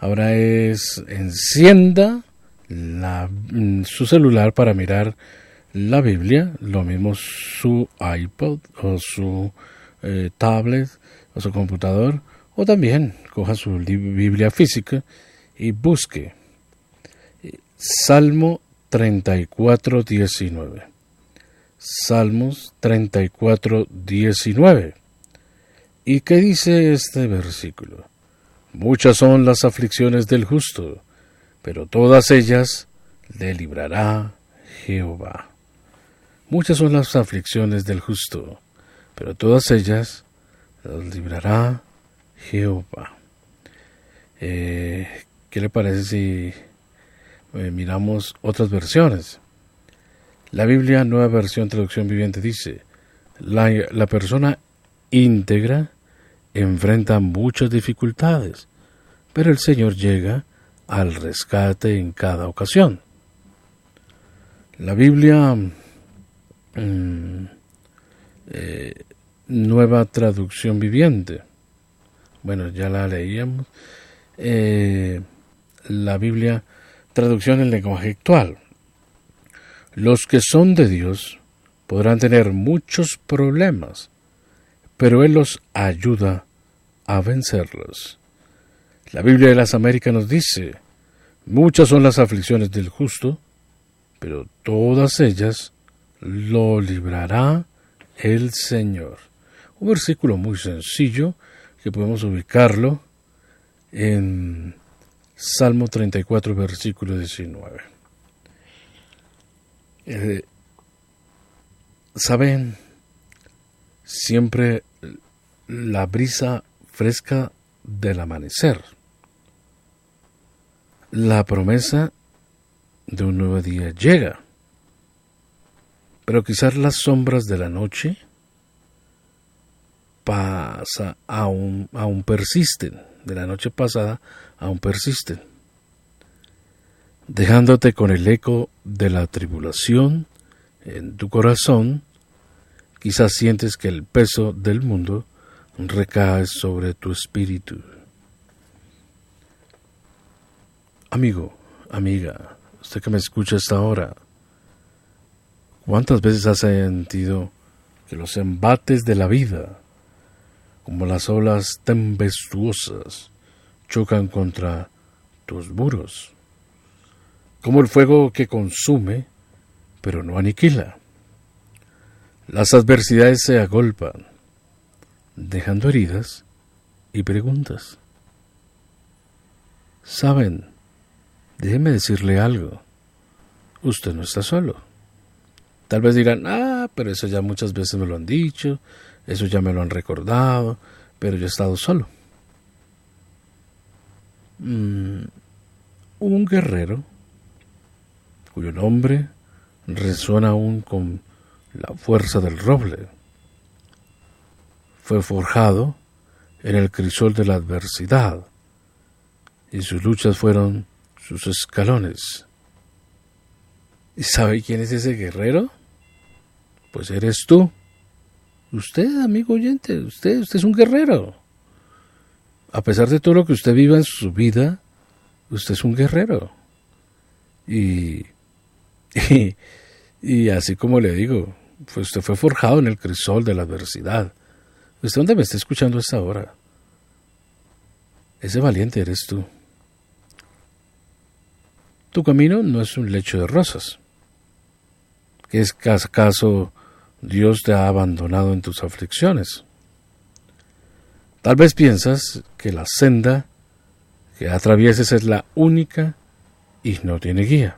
Ahora encienda su celular para mirar la Biblia, lo mismo su iPod o su tablet o su computador, o también coja su Biblia física y busque Salmo 34:19. Salmos 34:19. ¿Y qué dice este versículo? Muchas son las aflicciones del justo, pero todas ellas le librará Jehová. Muchas son las aflicciones del justo, pero todas ellas las librará Jehová. ¿Qué le parece si miramos otras versiones? La Biblia, Nueva Versión Traducción Viviente, dice: la persona íntegra enfrenta muchas dificultades, pero el Señor llega al rescate en cada ocasión. La Biblia, Nueva Traducción Viviente, bueno, ya la leíamos. La Biblia, Traducción en lenguaje actual. Los que son de Dios podrán tener muchos problemas, pero Él los ayuda a vencerlos. La Biblia de las Américas nos dice: muchas son las aflicciones del justo, pero todas ellas lo librará el Señor. Un versículo muy sencillo que podemos ubicarlo en Salmo 34, versículo 19. ¿Saben? Siempre la brisa fresca del amanecer, la promesa de un nuevo día llega, pero quizás las sombras de la noche aún persisten, de la noche pasada aún persisten, dejándote con el eco de la tribulación en tu corazón. Quizás sientes que el peso del mundo recae sobre tu espíritu. Amigo, amiga, usted que me escucha hasta ahora, ¿cuántas veces has sentido que los embates de la vida, como las olas tempestuosas, chocan contra tus muros? Como el fuego que consume, pero no aniquila. Las adversidades se agolpan, dejando heridas y preguntas. ¿Saben? Déjeme decirle algo. Usted no está solo. Tal vez dirán: pero eso ya muchas veces me lo han dicho, eso ya me lo han recordado, pero yo he estado solo. Un guerrero cuyo nombre resuena aún con la fuerza del roble, fue forjado en el crisol de la adversidad, y sus luchas fueron sus escalones. ¿Y sabe quién es ese guerrero? Pues eres tú. Usted, amigo oyente, usted es un guerrero. A pesar de todo lo que usted viva en su vida, usted es un guerrero. Y así como le digo, pues usted fue forjado en el crisol de la adversidad. ¿Usted dónde me está escuchando a esta hora? Ese valiente eres tú. Tu camino no es un lecho de rosas. ¿Qué es acaso Dios te ha abandonado en tus aflicciones? Tal vez piensas que la senda que atravieses es la única y no tiene guía.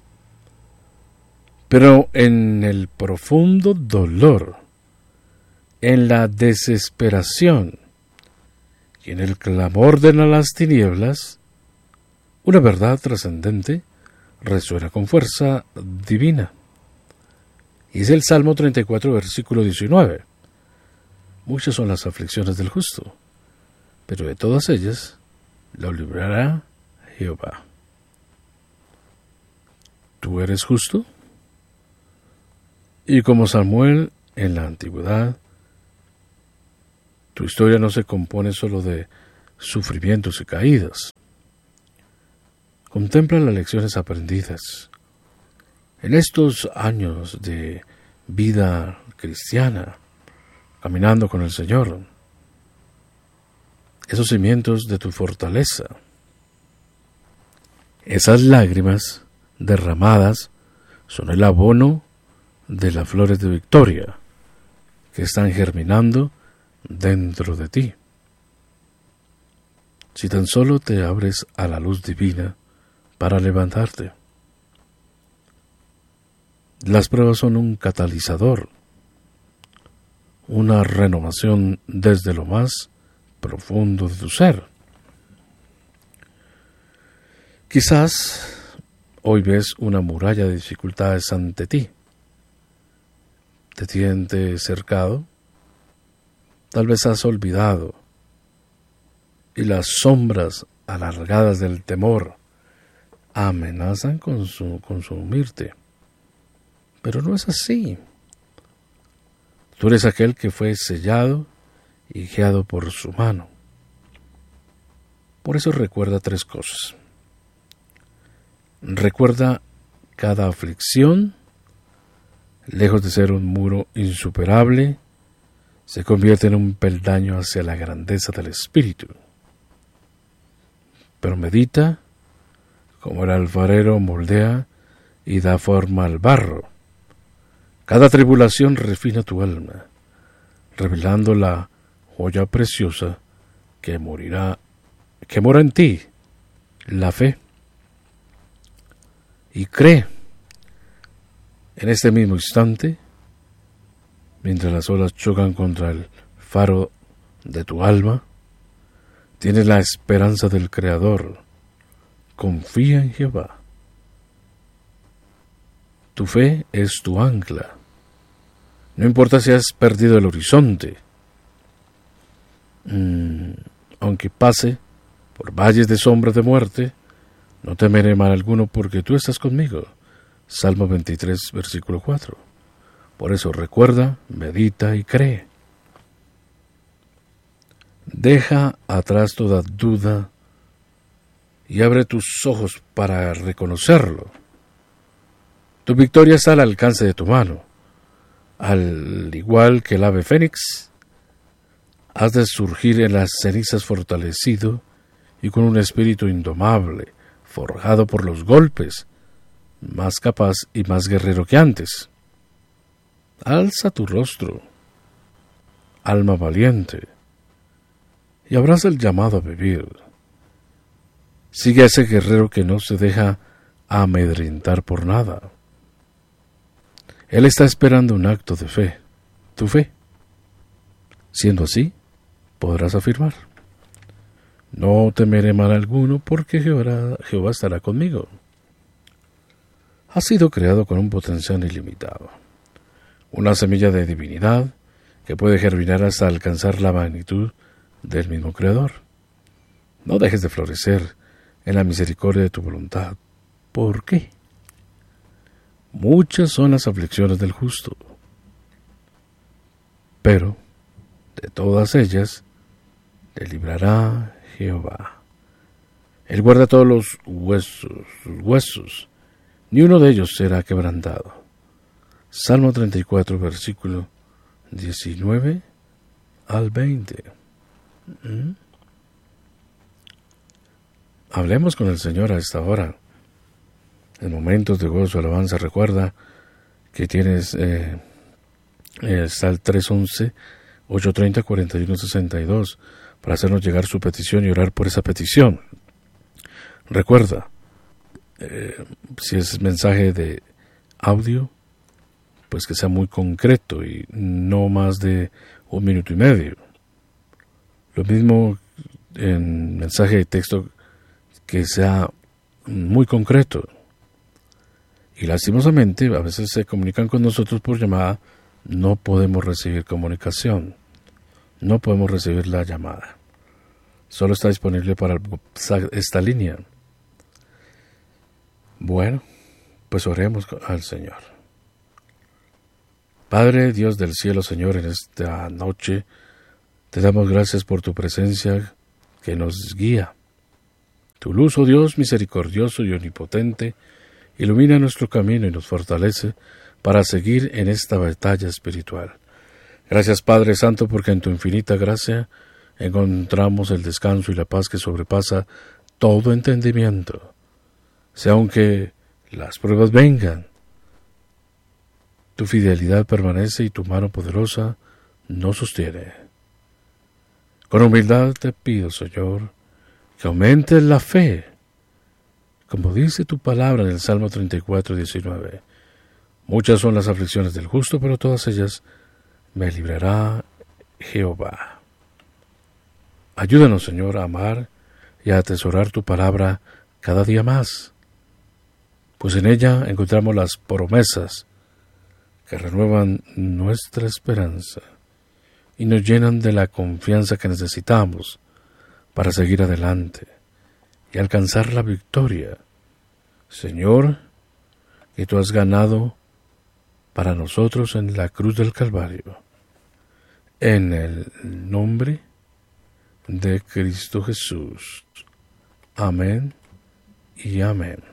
Pero en el profundo dolor, en la desesperación y en el clamor de las tinieblas, una verdad trascendente resuena con fuerza divina. Y es el Salmo 34, versículo 19. Muchas son las aflicciones del justo, pero de todas ellas lo librará Jehová. ¿Tú eres justo? Y como Samuel en la antigüedad, tu historia no se compone solo de sufrimientos y caídas. Contempla las lecciones aprendidas en estos años de vida cristiana, caminando con el Señor. Esos cimientos de tu fortaleza. Esas lágrimas derramadas son el abono de las flores de victoria que están germinando dentro de ti. Si tan solo te abres a la luz divina para levantarte. Las pruebas son un catalizador, una renovación desde lo más profundo de tu ser. Quizás hoy ves una muralla de dificultades ante ti. Te sientes cercado. Tal vez has olvidado. Y las sombras alargadas del temor amenazan con consumirte. Pero no es así. Tú eres aquel que fue sellado y guiado por su mano. Por eso recuerda 3 cosas. Recuerda cada aflicción, lejos de ser un muro insuperable, se convierte en un peldaño hacia la grandeza del Espíritu. Pero medita como el alfarero moldea y da forma al barro. Cada tribulación refina tu alma, revelando la joya preciosa que mora en ti, la fe. Y cree, en este mismo instante, mientras las olas chocan contra el faro de tu alma, tienes la esperanza del Creador. Confía en Jehová. Tu fe es tu ancla. No importa si has perdido el horizonte. Aunque pase por valles de sombra de muerte, no temeré mal alguno porque tú estás conmigo. Salmo 23, versículo 4. Por eso recuerda, medita y cree. Deja atrás toda duda y abre tus ojos para reconocerlo. Tu victoria está al alcance de tu mano. Al igual que el ave fénix, has de surgir en las cenizas fortalecido y con un espíritu indomable, forjado por los golpes, más capaz y más guerrero que antes. Alza tu rostro, alma valiente, y abraza el llamado a vivir. Sigue a ese guerrero que no se deja amedrentar por nada. Él está esperando un acto de fe, tu fe. Siendo así, podrás afirmar: no temeré mal alguno porque Jehová estará conmigo. Has sido creado con un potencial ilimitado, una semilla de divinidad que puede germinar hasta alcanzar la magnitud del mismo Creador. No dejes de florecer en la misericordia de tu voluntad. ¿Por qué? Muchas son las aflicciones del justo, pero de todas ellas te librará Jehová. Él guarda todos los huesos, ni uno de ellos será quebrantado. Salmo 34, versículo 19 al 20. Hablemos con el Señor a esta hora. En momentos de gozo, alabanza, recuerda que tienes está el 311-830-4162 para hacernos llegar su petición y orar por esa petición. Recuerda, si es mensaje de audio, pues que sea muy concreto y no más de 1 minuto y medio. Lo mismo en mensaje de texto, que sea muy concreto. Y lastimosamente, a veces se comunican con nosotros por llamada, no podemos recibir comunicación, no podemos recibir la llamada. Solo está disponible para esta línea. Bueno, pues oremos al Señor. Padre, Dios del cielo, Señor, en esta noche te damos gracias por tu presencia que nos guía. Tu luz, oh Dios misericordioso y omnipotente, ilumina nuestro camino y nos fortalece para seguir en esta batalla espiritual. Gracias, Padre Santo, porque en tu infinita gracia encontramos el descanso y la paz que sobrepasa todo entendimiento. Sea aunque las pruebas vengan, tu fidelidad permanece y tu mano poderosa nos sostiene. Con humildad te pido, Señor, que aumentes la fe, como dice tu palabra en el Salmo 34:19. Muchas son las aflicciones del justo, pero todas ellas me librará Jehová. Ayúdanos, Señor, a amar y a atesorar tu palabra cada día más, pues en ella encontramos las promesas que renuevan nuestra esperanza y nos llenan de la confianza que necesitamos para seguir adelante y alcanzar la victoria, Señor, que tú has ganado para nosotros en la cruz del Calvario. En el nombre de Cristo Jesús. Amén y amén.